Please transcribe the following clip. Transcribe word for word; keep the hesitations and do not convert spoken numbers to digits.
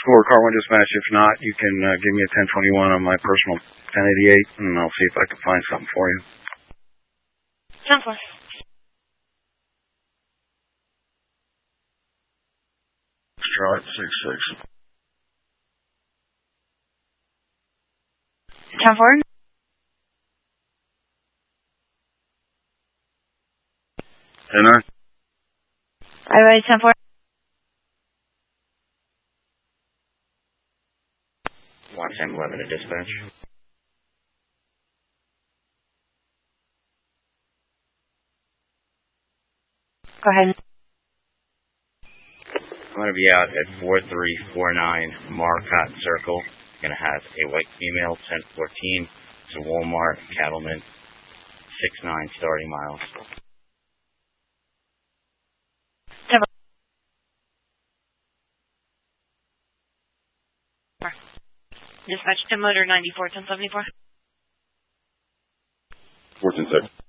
Or car one dispatch. If not, you can uh, give me a ten twenty-one on my personal ten eighty-eight, and I'll see if I can find something for you. ten four. Charlotte six six. ten four. ten nine. I ready ten four. one ten eleven to dispatch. Go ahead. I'm going to be out at four three four nine Marcotte Circle. Going to have a white female, ten fourteen. It's a Walmart Cattleman, six nine starting miles. Dispatch to motor ninety-four ten seventy-four. fourteen six.